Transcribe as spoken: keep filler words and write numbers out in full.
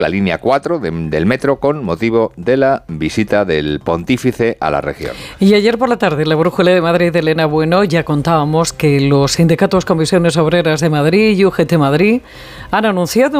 la línea cuatro de, del metro con motivo de la visita del pontífice a la región. Y ayer por la tarde, en la Brújula de Madrid de Elena Bueno, ya contábamos que los sindicatos Comisiones Obreras de Madrid y U G T Madrid han anunciado